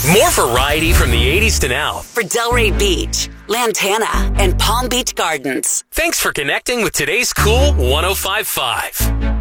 More variety from the 80s to now. For Delray Beach, Lantana, and Palm Beach Gardens. Thanks for connecting with today's Cool 105.5.